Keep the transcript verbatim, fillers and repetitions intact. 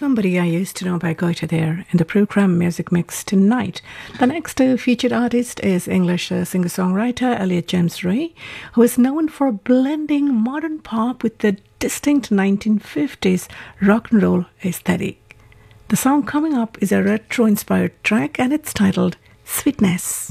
Somebody I Used to Know by Goethe there in the program Music Mix tonight. The next uh, featured artist is English uh, singer-songwriter Elliot James Ray, who is known for blending modern pop with the distinct nineteen fifties rock and roll aesthetic. The song coming up is a retro-inspired track and it's titled Sweetness.